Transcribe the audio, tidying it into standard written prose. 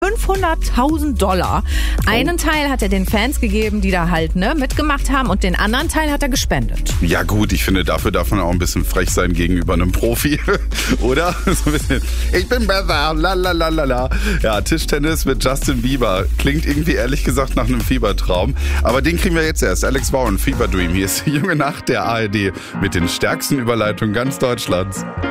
$500.000. Einen Teil hat er den Fans gegeben, die da halt mitgemacht haben, und den anderen Teil hat er gespendet. Ja gut, ich finde, dafür darf man auch ein bisschen frech sein gegenüber einem Profi, oder? So ein bisschen, ich bin besser, la. Ja, Tischtennis mit Justin Bieber. Klingt irgendwie ehrlich gesagt nach einem Fiebertraum. Aber den kriegen wir jetzt erst. Alex Warren, Fever Dream. Hier ist die junge Nacht der ARD mit den stärksten Überleitungen ganz Deutschlands.